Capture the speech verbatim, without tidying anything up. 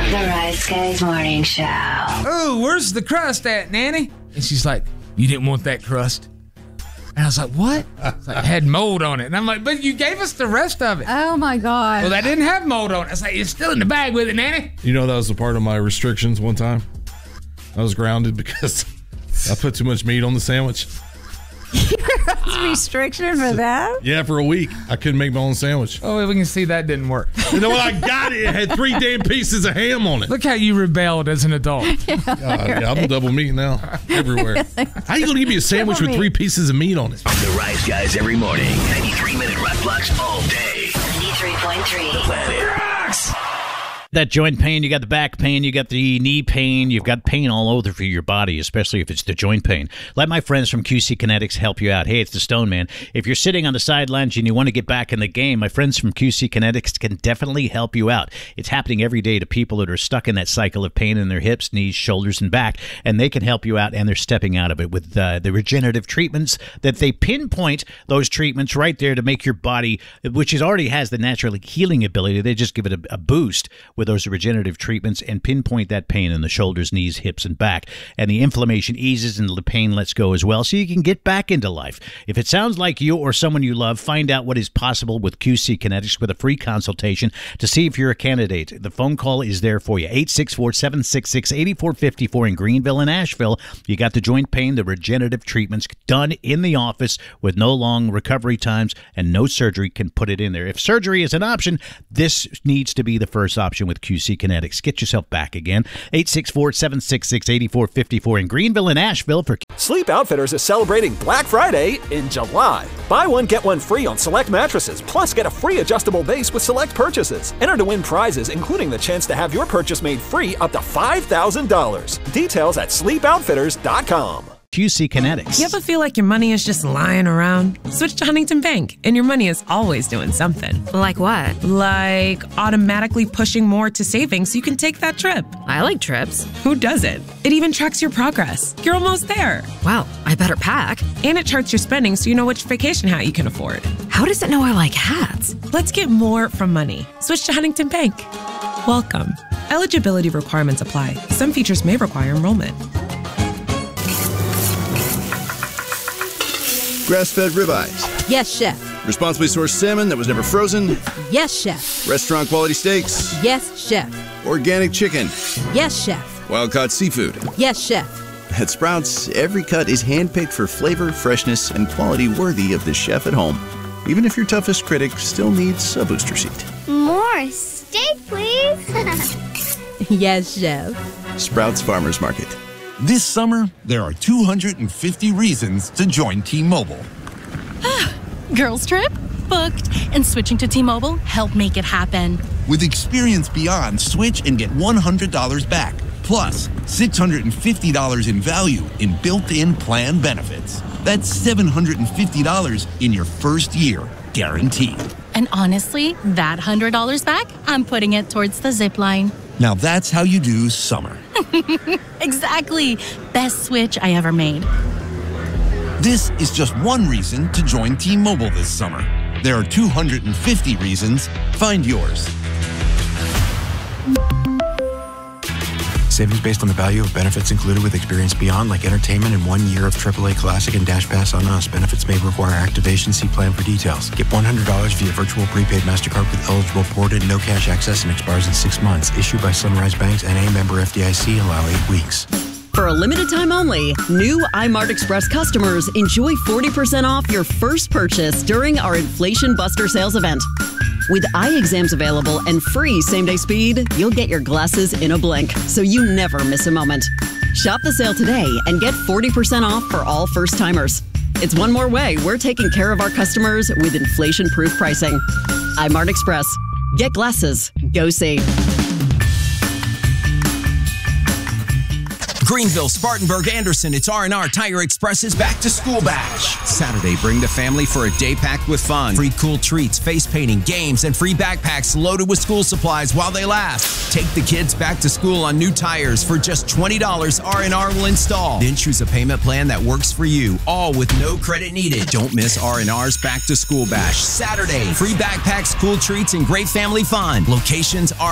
The Rise Guys Morning Show. Oh, where's the crust at, Nanny? And she's like, you didn't want that crust. And I was like, what? It's like, it had mold on it. And I'm like, but you gave us the rest of it. Oh, my God. Well, that didn't have mold on it. I was like, it's still in the bag with it, Nanny. You know, that was a part of my restrictions one time. I was grounded because I put too much meat on the sandwich. That's a restriction for that? Yeah, for a week. I couldn't make my own sandwich. Oh, we can see that didn't work. You know what? I got it. It had three damn pieces of ham on it. Look how you rebelled as an adult. Yeah, Uh, yeah, I'm double meat now. Everywhere. How you going to give me a sandwich with three pieces of meat on it? The Rise Guys every morning. ninety-three minute rock blocks all day. ninety-three point three. The Planet Rocks. That joint pain, you got the back pain, you got the knee pain, you've got pain all over for your body, especially if it's the joint pain. Let my friends from Q C Kinetics help you out. Hey, it's the Stone Man. If you're sitting on the sidelines and you want to get back in the game, my friends from Q C Kinetics can definitely help you out. It's happening every day to people that are stuck in that cycle of pain in their hips, knees, shoulders, and back, and they can help you out, and they're stepping out of it with uh, the regenerative treatments that they pinpoint those treatments right there to make your body, which is already has the natural healing ability, they just give it a, a boost with those regenerative treatments and pinpoint that pain in the shoulders, knees, hips, and back. And the inflammation eases and the pain lets go as well, so you can get back into life. If it sounds like you or someone you love, find out what is possible with Q C Kinetics with a free consultation to see if you're a candidate. The phone call is there for you. eight six four, seven six six, eight four five four in Greenville and Asheville. You got the joint pain, the regenerative treatments done in the office with no long recovery times and no surgery can put it in there. If surgery is an option, this needs to be the first option with Q C Kinetics. Get yourself back again. eight six four, seven six six, eight four five four in Greenville and Asheville for Sleep Outfitters is celebrating Black Friday in July. Buy one, get one free on select mattresses, plus get a free adjustable base with select purchases. Enter to win prizes, including the chance to have your purchase made free up to five thousand dollars. Details at sleep outfitters dot com. Q C Kinetics. You ever feel like your money is just lying around? Switch to Huntington Bank, and your money is always doing something. Like what? Like automatically pushing more to savings so you can take that trip. I like trips. Who doesn't? It even tracks your progress. You're almost there. Wow, I better pack. And it charts your spending so you know which vacation hat you can afford. How does it know I like hats? Let's get more from money. Switch to Huntington Bank. Welcome. Eligibility requirements apply. Some features may require enrollment. Grass-fed ribeyes. Yes, chef. Responsibly sourced salmon that was never frozen. Yes, chef. Restaurant quality steaks. Yes, chef. Organic chicken. Yes, chef. Wild-caught seafood. Yes, chef. At Sprouts, every cut is handpicked for flavor, freshness, and quality worthy of the chef at home. Even if your toughest critic still needs a booster seat. More steak, please. Yes, chef. Sprouts Farmers Market. This summer, there are two hundred fifty reasons to join T-Mobile. Girls trip? Booked. And switching to T-Mobile helped make it happen. With Experience Beyond, switch and get one hundred dollars back. Plus, six hundred fifty dollars in value in built-in plan benefits. That's seven hundred fifty dollars in your first year, guaranteed. And honestly, that one hundred dollars back, I'm putting it towards the zip line. Now that's how you do summer. Exactly. Best switch I ever made. This is just one reason to join T-Mobile this summer. There are two hundred fifty reasons. Find yours. Savings based on the value of benefits included with Experience Beyond, like entertainment and one year of triple A Classic and Dash Pass on us. Benefits may require activation. See plan for details. Get one hundred dollars via virtual prepaid MasterCard with eligible ported, no cash access, and expires in six months. Issued by Sunrise Banks and a member F D I C. Allow eight weeks. For a limited time only, new iMart Express customers enjoy forty percent off your first purchase during our Inflation Buster sales event. With eye exams available and free same-day speed, you'll get your glasses in a blink, so you never miss a moment. Shop the sale today and get forty percent off for all first-timers. It's one more way we're taking care of our customers with inflation-proof pricing. iMart Express. Get glasses. Go see. Greenville, Spartanburg, Anderson, it's R and R Tire Express's Back to School Bash. Saturday, bring the family for a day packed with fun. Free cool treats, face painting, games, and free backpacks loaded with school supplies while they last. Take the kids back to school on new tires for just twenty dollars. R and R will install. Then choose a payment plan that works for you, all with no credit needed. Don't miss R and R's Back to School Bash. Saturday, free backpacks, cool treats, and great family fun. Locations are